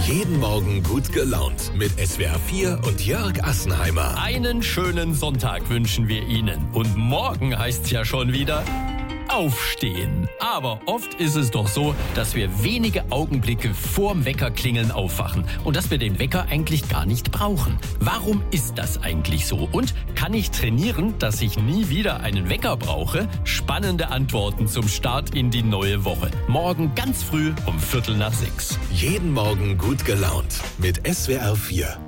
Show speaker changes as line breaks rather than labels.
Jeden Morgen gut gelaunt mit SWR 4 und Jörg Assenheimer.
Einen schönen Sonntag wünschen wir Ihnen. Und morgen heißt's ja schon wieder aufstehen. Aber oft ist es doch so, dass wir wenige Augenblicke vorm Weckerklingeln aufwachen und dass wir den Wecker eigentlich gar nicht brauchen. Warum ist das eigentlich so? Und kann ich trainieren, dass ich nie wieder einen Wecker brauche? Spannende Antworten zum Start in die neue Woche. Morgen ganz früh um 5:45.
Jeden Morgen gut gelaunt mit SWR 4.